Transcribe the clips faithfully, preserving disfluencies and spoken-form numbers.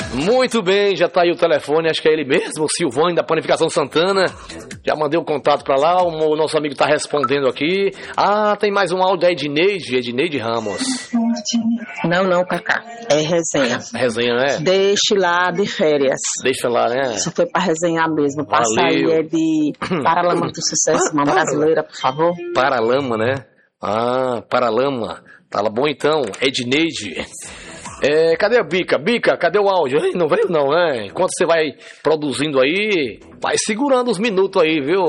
Muito bem, já tá aí o telefone, acho que é ele mesmo, o Silvânio da Panificação Santana. Já mandei o contato pra lá, o nosso amigo tá respondendo aqui. Ah, tem mais um áudio da Edneide, Edneide Ramos. Não, não, Cacá, é resenha. Resenha, né? Deixe lá de férias. Deixa lá, né? Isso foi pra resenhar mesmo. Passa aí, é de Paralama do Sucesso, uma brasileira, por favor. Paralama, né? Ah, Paralama. Tá bom então, Edneide. É, cadê a Bica? Bica, cadê o áudio? Não veio não, né? Enquanto você vai produzindo aí, vai segurando os minutos aí, viu?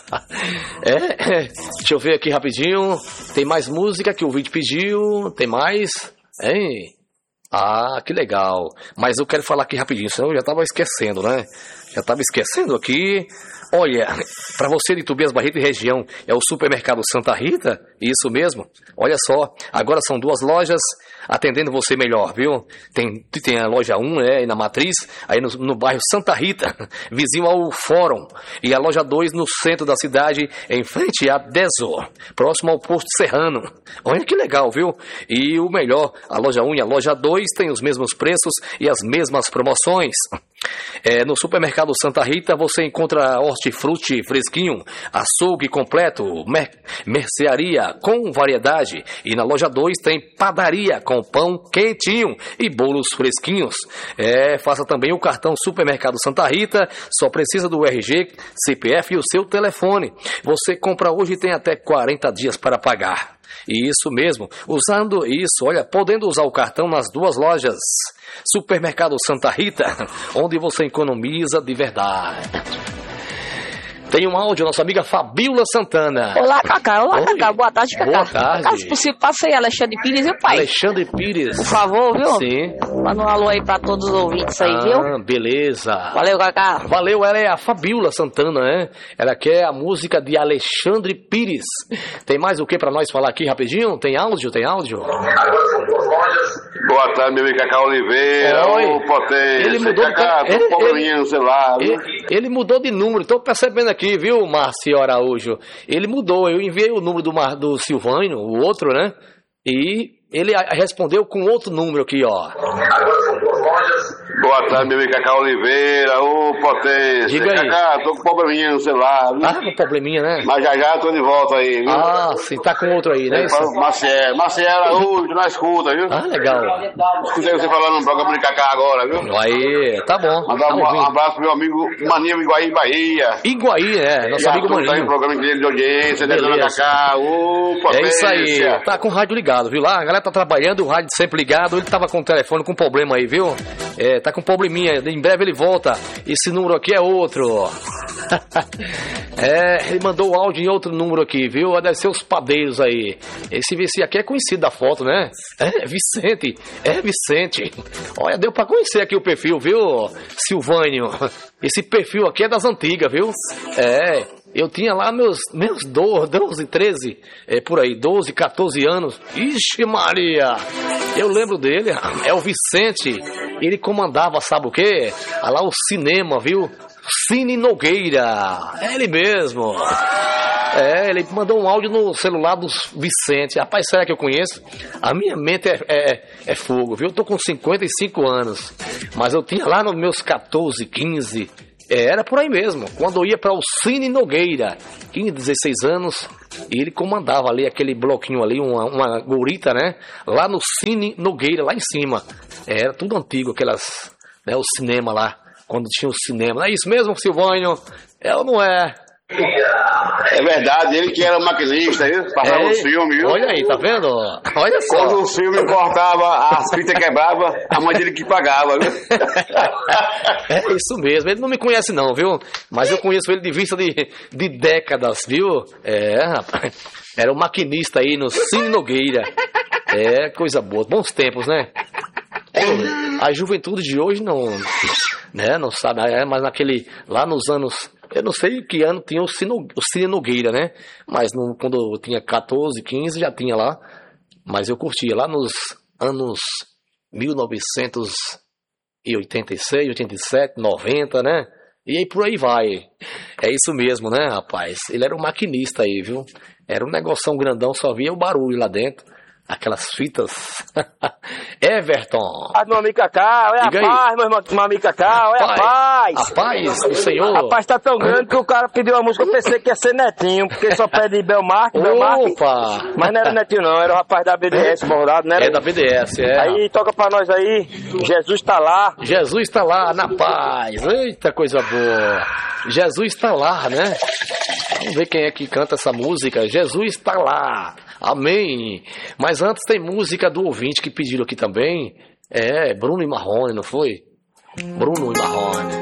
é, é, deixa eu ver aqui rapidinho. Tem mais música que o vídeo pediu. Tem mais? Hein? Ah, que legal. Mas eu quero falar aqui rapidinho, senão eu já tava esquecendo, né? Já tava esquecendo aqui. Olha, para você de Tobias Barreto e região, é o Supermercado Santa Rita? Isso mesmo. Olha só, agora são duas lojas atendendo você melhor, viu? Tem, tem a loja um, né, na Matriz, aí no, no bairro Santa Rita, vizinho ao Fórum. E a loja dois no centro da cidade, em frente a Deso, próximo ao Posto Serrano. Olha que legal, viu? E o melhor, a loja um e a loja dois têm os mesmos preços e as mesmas promoções. É, no Supermercado Santa Rita você encontra hortifruti fresquinho, açougue completo, mer mercearia com variedade. E na loja dois tem padaria com pão quentinho e bolos fresquinhos. É, faça também o cartão Supermercado Santa Rita, só precisa do R G, C P F e o seu telefone. Você compra hoje e tem até quarenta dias para pagar. Isso mesmo, usando isso, olha, podendo usar o cartão nas duas lojas. Supermercado Santa Rita, onde você economiza de verdade. Tem um áudio, nossa amiga Fabíola Santana. Olá, Cacá. Olá, Oi. Cacá. Boa tarde, Cacá. Boa tarde. Cacá, se possível, passa aí Alexandre Pires, viu, pai? Alexandre Pires. Por favor, viu? Sim. Manda um alô aí pra todos os ouvintes aí, ah, viu? Beleza. Valeu, Cacá. Valeu, ela é a Fabíola Santana, né? Ela quer a música de Alexandre Pires. Tem mais o que pra nós falar aqui rapidinho? Tem áudio? Tem áudio? Boa tarde, meu amigo Cacá Oliveira. Oi. Ô, potência. Ele mudou Cacá, de... tô ele, com probleminha no celular. ele, ele mudou de número. Tô percebendo aqui, viu, Márcio Araújo? Ele mudou. Eu enviei o número do, Mar... do Silvânio, o outro, né? E ele respondeu com outro número aqui, ó. Boa tarde, meu amigo Cacá Oliveira. Ô, potência. Diga aí. Cacá, tô com probleminha no celular. Viu? Ah, com probleminha, né? Mas já já tô de volta aí, viu? Ah, sim, tá com outro aí, né? Maciel, Maciel Araújo, na escuta, viu? Ah, legal. Escutei você falando no programa de Cacá agora, viu? Aí, tá bom. Mandar Tá um, ouvindo. um abraço pro meu amigo Maninho Iguaí, Bahia. Iguaí, né? Nosso E a amigo turma tá aí Maninho. no programa dele de audiência, né, dona Beleza. Cacá? Ô, É potência. isso aí, tá com o rádio ligado, viu? Lá, a galera tá trabalhando, o rádio sempre ligado. Ele tava com o telefone com problema aí, viu? É, tá com probleminha, em breve ele volta. Esse número aqui é outro. É, ele mandou o áudio em outro número aqui, viu? Deve ser os padeiros aí. Esse Vicente aqui é conhecido da foto, né? É, Vicente, é Vicente. Olha, deu pra conhecer aqui o perfil, viu, Silvânio? Esse perfil aqui é das antigas, viu? É, eu tinha lá meus, meus doze, treze, é, por aí, doze, quatorze anos. Ixi, Maria! Eu lembro dele, é o Vicente. Ele comandava, sabe o quê? Ah lá, o cinema, viu? Cine Nogueira. É ele mesmo. É, ele mandou um áudio no celular do Vicente. Rapaz, será que eu conheço? A minha mente é, é, é fogo, viu? Eu tô com cinquenta e cinco anos. Mas eu tinha lá nos meus catorze, quinze... É, era por aí mesmo, quando eu ia para o Cine Nogueira, quinze, dezesseis anos, e ele comandava ali aquele bloquinho ali, uma, uma gorita, né? Lá no Cine Nogueira, lá em cima. É, era tudo antigo, aquelas, né, o cinema lá, quando tinha o cinema. Não é isso mesmo, Silvânio? É ou não é? É verdade, ele que era maquinista, viu? Passava É, os filmes, viu? olha aí, tá vendo? Olha só. Quando o filme cortava, as fitas quebrava, a mãe dele que pagava, viu? É isso mesmo, ele não me conhece não, viu? Mas eu conheço ele de vista de, de décadas, viu? É, rapaz. Era o maquinista aí no Cine Nogueira. É, coisa boa. Bons tempos, né? A juventude de hoje não, né, não sabe, é, mas naquele, lá nos anos, eu não sei que ano tinha o Cine, o Cine Nogueira, né? Mas no, quando eu tinha catorze, quinze, já tinha lá. Mas eu curtia lá nos anos mil novecentos e oitenta e seis, oitenta e sete, noventa, né? E aí por aí vai. É isso mesmo, né, rapaz? Ele era um maquinista aí, viu? Era um negoção grandão, só via o barulho lá dentro. aquelas fitas. Everton. Paz, meu amigo Cacau, é Diga a aí. paz, meu irmão, meu amigo Cacau, é a paz. A paz do Senhor. A paz tá tão grande que o cara pediu a música, eu pensei que ia ser Netinho, porque só pede Belmarque, Belmarque. Opa! Mas não era Netinho não, era o rapaz da B D S bordado, né? É da B D S, é. Aí toca pra nós aí, Jesus tá lá. Jesus está lá, na paz. Eita, coisa boa. Jesus está lá, né? Vamos ver quem é que canta essa música. Jesus está lá. Amém. Mas antes tem música do ouvinte que pediram aqui também. É, Bruno e Marrone, não foi? Bruno e Marrone.